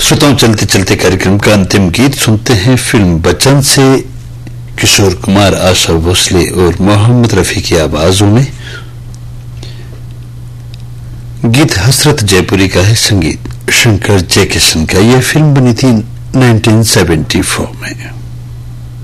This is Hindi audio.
श्रोताओं, चलते चलते कार्यक्रम का अंतिम गीत सुनते हैं। फिल्म बच्चन से किशोर कुमार, आशा भोसले और मोहम्मद रफी की आवाजों में। गीत हसरत जयपुरी का है, संगीत शंकर जयकिशन का। यह फिल्म बनी थी 1974 में।